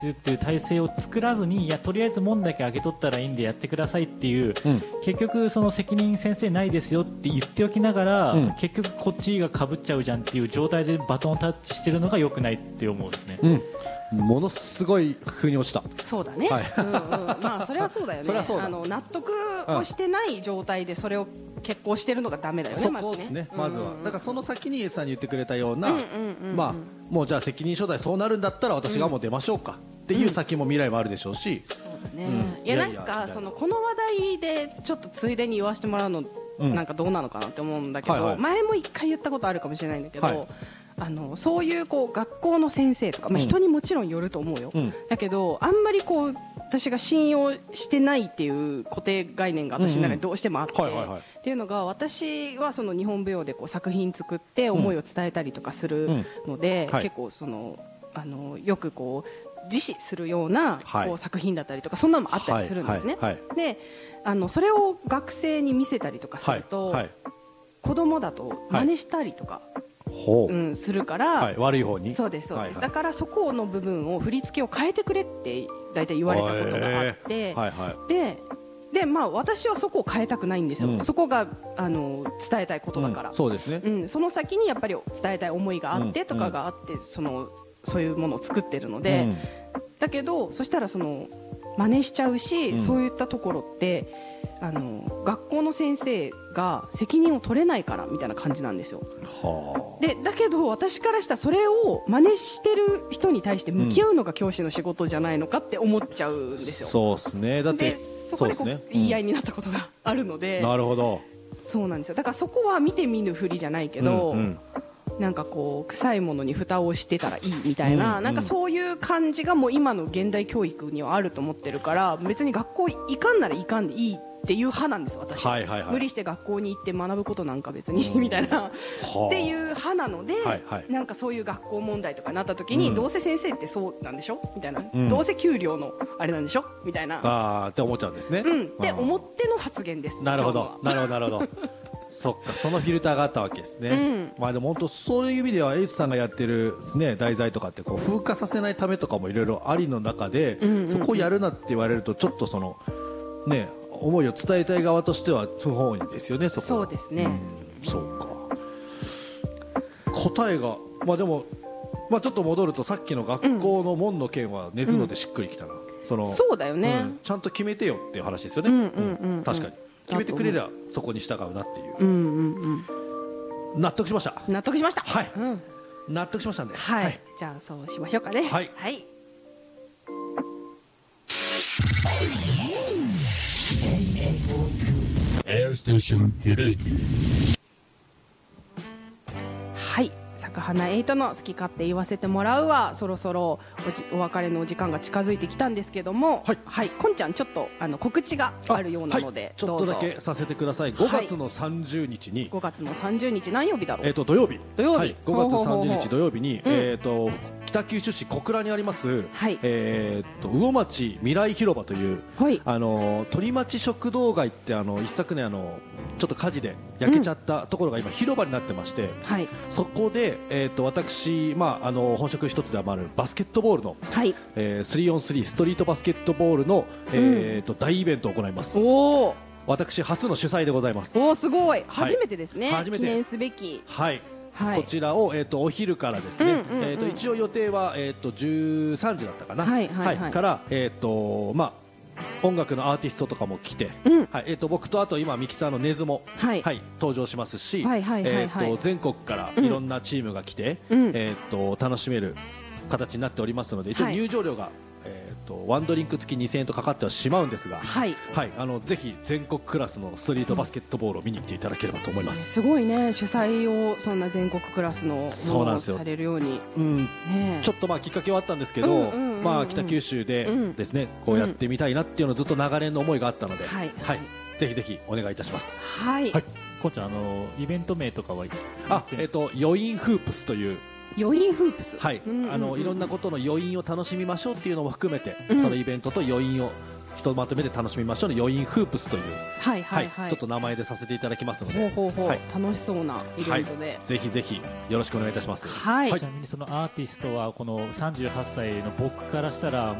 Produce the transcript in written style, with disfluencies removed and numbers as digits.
っていう体制を作らずに、いやとりあえず門だけ上げ取ったらいいんでやってくださいっていう、結局その責任先生ないですよって言っておきながら、結局こっちがかぶっちゃうじゃんっていう状態でバトンタッチしてるのが良くないって思うんですね。 ものすごい風に落ちた。 そうだね、まあそれはそうだよね。納得をしてない状態でそれを決行してるのがダメだよね。 そこですね、まずは。だからその先に S さんに言ってくれたような、まあもうじゃあ責任所在そうなるんだったら私がもう出ましょうかっていう先も未来もあるでしょうし。 そうだね。いやなんかこの話題でちょっとついでに言わせてもらうのなんかどうなのかなって思うんだけど、前も一回言ったことあるかもしれないんだけど、そういう学校の先生とか、人にもちろんよると思うよ、だけどあんまり私が信用してないっていう固定概念が私の中にどうしてもあって、っていうのが、私はその日本舞踊で作品作って思いを伝えたりとかするので、結構よく自死するような作品だったりとかそんなのもあったりするんですね。でそれを学生に見せたりとかすると、子供だと真似したりとかするから、 悪い方に。 そうですそうです。だからそこの部分を振り付けを変えてくれって大体言われたことがあって、でまあ私はそこを変えたくないんですよ。そこが伝えたいことだから。 そうですね。 その先にやっぱり伝えたい思いがあってとかがあって、そういうものを作ってるので、だけどそしたら真似しちゃうし、そういったところって学校の先生が責任を取れないからみたいな感じなんですよ。だけど私からしたらそれを真似してる人に対して向き合うのが教師の仕事じゃないのかって思っちゃうんですよ。 そうですね。だってそこで言い合いになったことがあるので。 なるほど。 そうなんですよ。だからそこは見て見ぬふりじゃないけど、なんか臭いものに蓋をしてたらいいみたいな、なんかそういう感じがもう今の現代教育にはあると思ってるから、別に学校行かんなら行かんでいいっていう派なんです私。無理して学校に行って学ぶことなんか別にみたいなっていう派なので、なんかそういう学校問題とかになった時に、どうせ先生ってそうなんでしょみたいな、どうせ給料のあれなんでしょみたいなって思っちゃうんですね。 って思っての発言です。 なるほどなるほどなるほど。そっか、そのフィルターがあったわけですね。まあでも本当そういう意味ではエイトさんがやってるですね、題材とかって風化させないためとかもいろいろありの中で、そこをやるなって言われるとちょっとね、思いを伝えたい側としては不本意ですよね。 そうですね。 そうか。答えがまあでもちょっと戻ると、さっきの学校の門の件は根津のでしっくりきたな。 そうだよね。 ちゃんと決めてよっていう話ですよね。確かに。決めてくれりゃそこに従うなっていう。納得しました。 納得しました。 はい。納得しましたんで。 はい。じゃあそうしましょうかね。 はい。 はい。はい。咲花8の好き勝手言わせてもらうはそろそろお別れのお時間が近づいてきたんですけども、はい、こんちゃんちょっと告知があるようなので、 ちょっとだけさせてください。5月の30日に、 5月の30日何曜日だろう。 土曜日。5月30日土曜日に北九州市小倉にあります魚町未来広場という鳥町食堂街って一昨年ちょっと火事で焼けちゃったところが今広場になってまして、そこで私本職一つでもあるバスケットボールの 3on3 ストリートバスケットボールの大イベントを行います。私初の主催でございます。 すごい、初めてですね。記念すべき。 こちらをお昼からですね、一応予定は13時だったかな、から音楽のアーティストとかも来て、僕とあと今ミキサーの根津も登場しますし、全国からいろんなチームが来て楽しめる形になっておりますので、一応入場料がワンドリンク付き2000円とかかってはしまうんですが、ぜひ全国クラスのストリートバスケットボールを見に来ていただければと思います。 すごいね、主催をそんな全国クラスのものをされるように。 ちょっときっかけはあったんですけど、北九州でですねこうやってみたいなっていうのずっと長年の思いがあったので、ぜひぜひお願いいたします。 こんちゃんイベント名とかは余韻フープスという、 余韻フープス、 いろんなことの余韻を楽しみましょうっていうのも含めて、そのイベントと余韻をひとまとめで楽しみましょうの余韻フープスという、はいはいはい、ちょっと名前でさせていただきますので、 はい、楽しそうなイベントで、はい、 ぜひぜひよろしくお願いいたします。 はい、ちなみにそのアーティストはこの38歳の僕からしたら